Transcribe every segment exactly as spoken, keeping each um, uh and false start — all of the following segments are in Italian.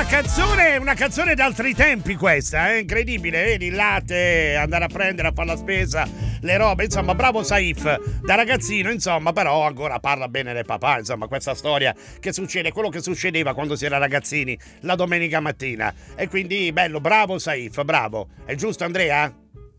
canzone, una canzone d'altri tempi questa, è eh? incredibile, vedi il latte, andare a prendere, a fare la spesa, le robe, insomma, bravo Saif, da ragazzino, insomma, però ancora parla bene del papà, insomma, questa storia che succede, quello che succedeva quando si era ragazzini la domenica mattina, e quindi bello, bravo Saif, bravo, è giusto Andrea?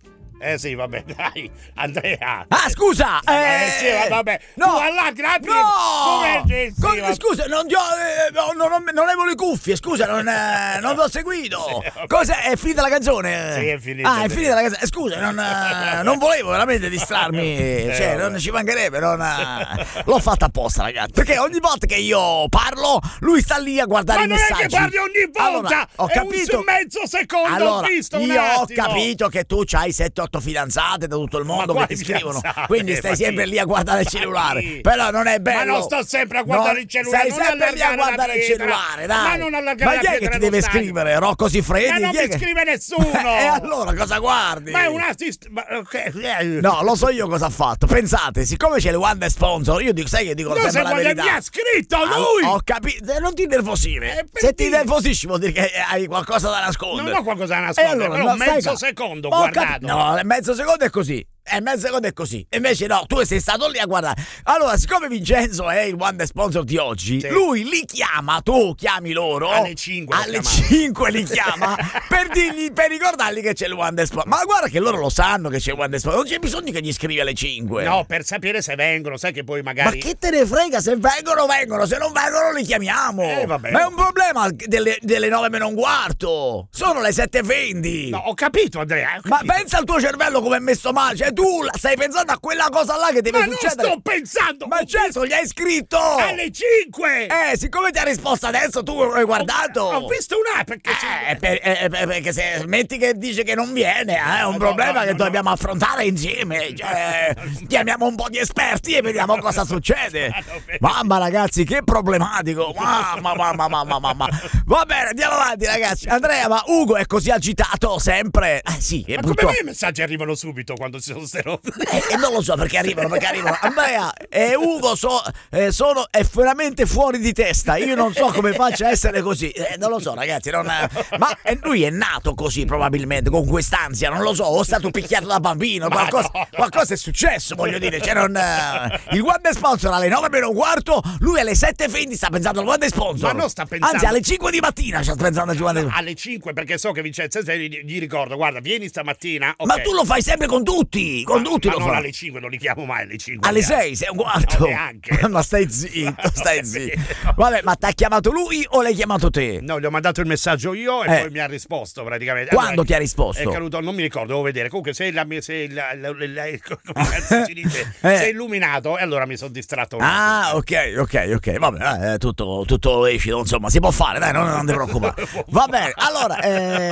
Eh sì, vabbè, dai, Andrea. Ah, scusa! Eh, eh, eh sì, vabbè. No! Tu alla grazie. No! Come, sì, Come, scusa, non, ti ho, eh, no, non, non, non avevo le cuffie, scusa, non, eh, non l'ho seguito. Sì, cosa? È finita la canzone? Sì, è finita. Ah, è finita la canzone. Scusa, non, eh, non volevo veramente distrarmi. Eh, cioè, vabbè. non ci mancherebbe, non, eh, l'ho fatta apposta, ragazzi. Perché ogni volta che io parlo, lui sta lì a guardare Ma i non messaggi. è che parli ogni volta! Allora, ho è capito. un mezzo secondo, Allora, ho visto un io ho attimo. capito che tu c'hai sette otto fidanzate da tutto il mondo Ma che ti quali scrivono, fidanzate? quindi stai Ma sempre chi? lì a guardare il Ma cellulare. chi? Però non è bello. Ma non sto sempre a guardare No, il cellulare. Sei non sempre lì a allargare la guardare il pietra. cellulare, dai. Ma non allargare Ma la chi è che pietra ti deve nello stagno? scrivere? Rocco Siffredi? Ma non Chi è mi che- scrive nessuno. E allora cosa guardi? Ma è un assist. Ma, ok. No, lo so io cosa ha fatto. Pensate, siccome c'è il One Sponsor, io dico, sai che dico No, sempre se la guarda, verità. mi ha scritto Ah, lui. Ho capito, non ti nervosire. Eh, per Se ti dire. nervosisci vuol dire che hai qualcosa da nascondere. Non ho qualcosa da E nascondere, allora, però no, un stai mezzo calmo. secondo Ho guardato. capi- No, mezzo secondo è così. E mezzo secondo è così. E invece no, tu sei stato lì a guardare. Allora, siccome Vincenzo è il One Sponsor di oggi, Sì. lui li chiama, tu chiami loro Alle cinque l'ho alle chiamato. cinque li chiama per dirgli, per ricordargli che c'è il One Sponsor. Ma guarda che loro lo sanno che c'è il One Sponsor. Non c'è bisogno che gli scrivi alle cinque. No, per sapere se vengono, sai che poi Ma magari. che te ne frega, se vengono vengono, se non vengono li chiamiamo. Eh, vabbè. Ma è un problema delle, delle nove meno un quarto. Sono le sette e venti. No, ho capito, Andrea. ho Ma capito. pensa al tuo cervello come è messo male. Cioè tu la- stai pensando a quella cosa là che deve Ma non succedere. sto pensando. Ma ho certo, gli hai scritto. Alle cinque! Eh, siccome ti ha risposto adesso, tu hai guardato. Ho visto un'app perché Eh, per- eh, eh, perché se metti che dice che non viene, eh, è un No, problema no, che no, dobbiamo affrontare insieme. Cioè, chiamiamo un po' di esperti e vediamo cosa succede. Mamma ragazzi, che problematico. Mamma, mamma, mamma, mamma. Va bene, andiamo avanti ragazzi. Andrea, ma Ugo è così agitato sempre? Eh sì, è Ma brutto. come mai i messaggi arrivano subito quando ci sono ste robe? Eh, e non lo so perché arrivano, perché arrivano. Andrea e Ugo so, eh, sono è veramente fuori di testa. Io non so come faccia a essere così. Eh, non lo so, ragazzi. Non, ma eh, lui è nato così, probabilmente, con quest'ansia. Non lo so, o è stato picchiato da bambino. Qualcosa, no, no. qualcosa è successo, voglio dire. Cioè, non, eh, il One Sponsor alle nove meno un quarto, lui alle sette e venti sta pensando al One Sponsor. Ma non sta pensando- Anzi, alle cinque di mattina sta pensando al One Sponsor. Alle cinque, perché so che Vincenzo gli, gli ricordo, guarda, vieni stamattina. ok. Ma tu lo fai sempre con tutti. Con Ma- tutti ma lo non fai. alle cinque, non li chiamo mai alle cinque. Alle li chiamo. sei, sei un quarto. No, neanche. Ma stai zitto, stai Ho zitto. capito. Vabbè, ma ti ha chiamato lui o l'hai chiamato te? No, gli ho mandato il messaggio io e Eh. poi mi ha risposto praticamente. Quando Allora, ti ha risposto? È caduto, non mi ricordo, devo vedere. Comunque se la mia se la, la, la, la- come cazzo si dice, Eh. sei illuminato e allora mi sono distratto un Ah, attimo. ok, ok, ok. Vabbè, eh, tutto, tutto lecito, insomma, si può fare, dai, non, non ti preoccupare. Va bene, allora,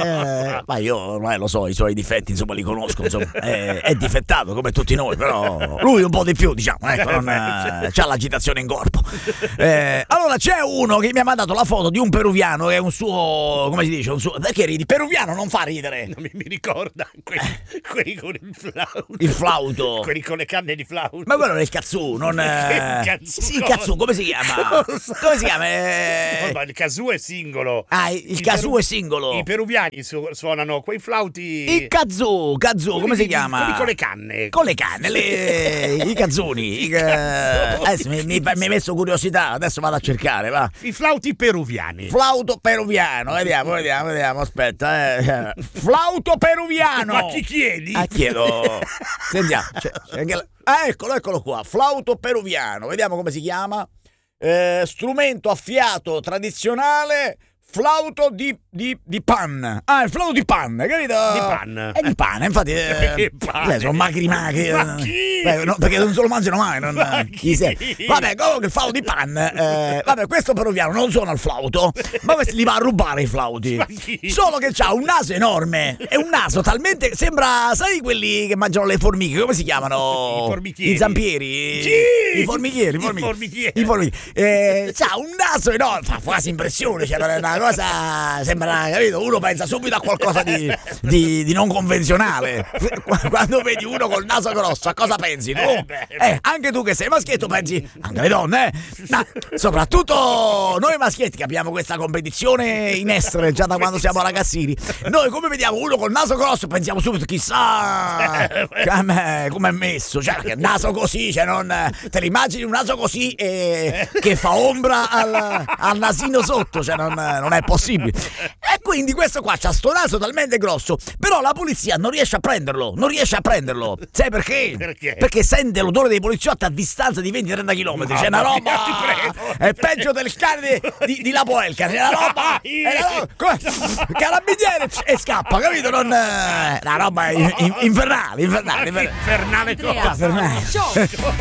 eh, ma io ormai lo so, i suoi difetti, insomma, li conosco, insomma, è, è difettato come tutti noi, però lui un po' di più, diciamo, ecco, non, eh, c'ha l'agitazione in corpo. Eh, allora, c'è uno che mi ha mandato la foto di un peruviano che è un suo, come si dice, un suo, perché ridi? Peruviano non fa ridere. Non mi, mi ricorda quelli, quelli con il flauto. Il flauto. Quelli con le canne di flauto. Ma quello è il cazzù, non Che eh... cazzù Sì, il cosa? cazzù, come si chiama? Non lo so. Come si chiama? Eh, Ma il casù è singolo. Ah, il I casù peru- è singolo. I peruviani su- suonano quei flauti. Il kazoo, kazoo, come quelli si di- chiama? Quelli con le canne. Con le canne, le... i cazzoni. I, eh, adesso mi, mi, mi hai messo curiosità, adesso vado a cercare, va. I flauti peruviani. Flauto peruviano, vediamo, vediamo, vediamo, aspetta. Eh. Flauto peruviano. Ma chi chiedi? Ah, chiedo. Sentiamo. C'è- c'è anche la- Ah, eccolo, eccolo qua. Flauto peruviano, vediamo come si chiama. Eh, strumento a fiato tradizionale. Flauto di, di, di pan. Ah, il flauto di pan, capito? Di pan. È di pane, infatti. Eh, Che pane? eh, sono magri magri. Ma chi? Beh, no, perché non se lo mangiano mai. Non, Ma chi chi? se- Vabbè, comunque il flauto di pan. Eh, vabbè, questo peruviano non suona il flauto, ma questo li va a rubare i flauti. Ma chi? Solo che c'ha un naso enorme. È un naso talmente. Sembra, sai, quelli che mangiano le formiche, come si chiamano? I formichieri. I zampieri. Sì! I formichieri. I I formichieri. formichieri. I formichieri. Eh, c'ha un naso enorme, fa quasi impressione. Cioè, è una cosa. Sembra sembra, capito? Uno pensa subito a qualcosa di, di, di non convenzionale. Quando vedi uno col naso grosso, a cosa pensi tu? Eh, beh, Eh, anche tu che sei maschietto pensi, anche le donne, eh? Ma soprattutto noi maschietti che abbiamo questa competizione in essere già da quando siamo ragazzini. Noi come vediamo uno col naso grosso pensiamo subito, chissà come è messo, cioè che naso così, cioè non te l'immagini un naso così e, che fa ombra al, al nasino sotto, cioè non, non è possibile. E quindi questo qua c'ha sto naso talmente grosso, però la polizia non riesce a prenderlo, non riesce a prenderlo. Sai perché? Perché? Perché sente l'odore dei poliziotti a distanza di venti trenta chilometri. C'è una roba, ti prego. è peggio del cane di, di, di Lapoelca. C'è una roba, è una roba come- carabiniere e scappa, capito? Non, eh, una roba in- in- infernale, infernale, infernale. Infernale cosa. Infernale. Show.